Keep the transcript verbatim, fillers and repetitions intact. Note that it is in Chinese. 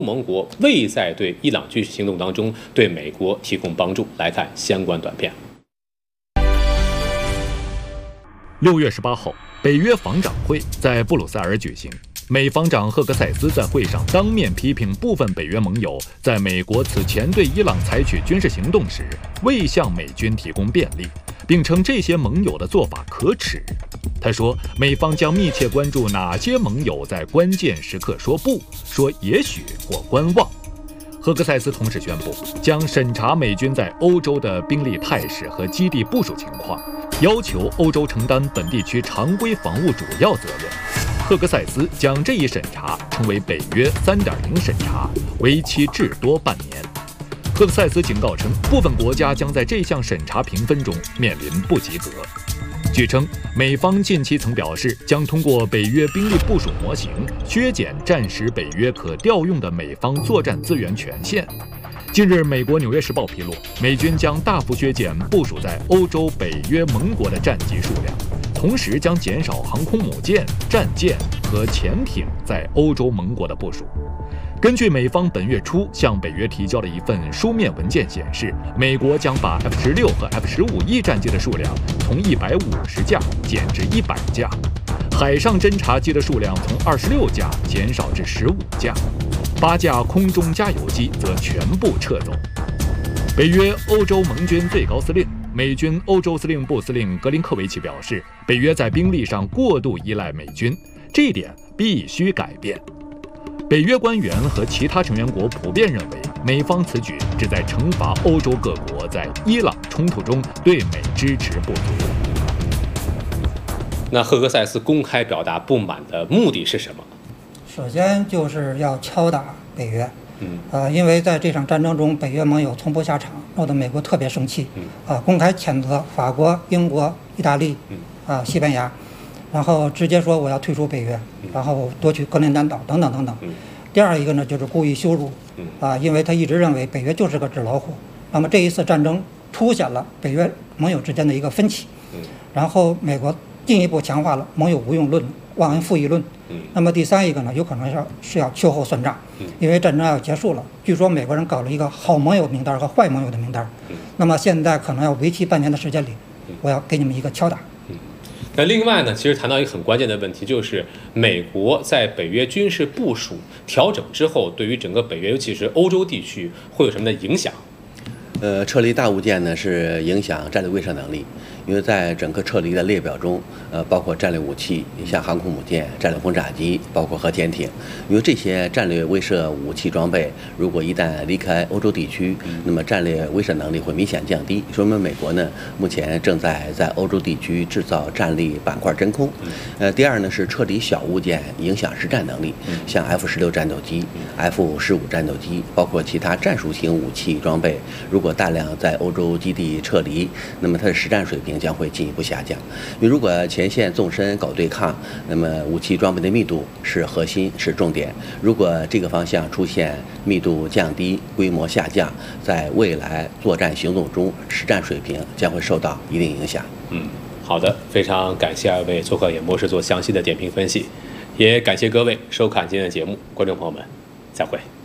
盟国未在对伊朗军事行动当中对美国提供帮助。来看相关短片。 六月十八号，北约防长会在布鲁塞尔举行。美防长赫格塞斯在会上当面批评部分北约盟友在美国此前对伊朗采取军事行动时未向美军提供便利，并称这些盟友的做法可耻。他说，美方将密切关注哪些盟友在关键时刻说不、说也许或观望。赫格塞斯同时宣布，将审查美军在欧洲的兵力态势和基地部署情况，要求欧洲承担本地区常规防务主要责任。赫格塞斯将这一审查称为北约 三点零 审查，为期至多半年。赫格塞斯警告称，部分国家将在这项审查评分中面临不及格。据称，美方近期曾表示，将通过北约兵力部署模型削减战时北约可调用的美方作战资源权限。近日，美国《纽约时报》披露，美军将大幅削减部署在欧洲北约盟国的战机数量，同时将减少航空母舰、战舰和潜艇在欧洲盟国的部署。根据美方本月初向北约提交的一份书面文件显示，美国将把 F 十六 和 F 十五 E 战机的数量从一百五十架减至一百架，海上侦察机的数量从二十六架减少至十五架，八架空中加油机则全部撤走。北约欧洲盟军最高司令、美军欧洲司令部司令格林科维奇表示，北约在兵力上过度依赖美军，这一点必须改变。北约官员和其他成员国普遍认为，美方此举旨在惩罚欧洲各国在伊朗冲突中对美支持不足。 那赫格塞斯公开表达不满的目的是什么？ 首先就是要敲打北约， 嗯， 呃，因为在这场战争中，北约盟友从不下场，闹得美国特别生气， 嗯， 啊、呃，公开谴责法国、英国、意大利， 嗯， 啊、呃，西班牙。然后直接说我要退出北约，然后夺取格陵兰岛等等等等。第二一个呢，就是故意羞辱，啊，因为他一直认为北约就是个纸老虎。那么这一次战争凸显了北约盟友之间的一个分歧，然后美国进一步强化了盟友无用论、忘恩负义论。那么第三一个呢，有可能是要是要秋后算账，因为战争要结束了。据说美国人搞了一个好盟友名单和坏盟友的名单，那么现在可能要为期半年的时间里，我要给你们一个敲打。 那另外呢，其实谈到一个很关键的问题，就是美国在北约军事部署调整之后，对于整个北约，尤其是欧洲地区，会有什么的影响？ 呃，撤离大物件呢是影响战略威慑能力，因为在整个撤离的列表中，呃，包括战略武器，像航空母舰、战略轰炸机，包括核潜艇，因为这些战略威慑武器装备，如果一旦离开欧洲地区，那么战略威慑能力会明显降低。说明美国呢，目前正在在欧洲地区制造战力板块真空。呃，第二呢是撤离小物件，影响实战能力，像 F 十六战斗机、F 十五战斗机，包括其他战术型武器装备，如果大量在欧洲基地撤离，那么它的实战水平将会进一步下降。因为如果前线纵深搞对抗，那么武器装备的密度是核心，是重点。如果这个方向出现密度降低、规模下降，在未来作战行动中，实战水平将会受到一定影响。 嗯，好的，非常感谢二位做客演播室做详细的点评分析，也感谢各位收看今天的节目，观众朋友们，再会。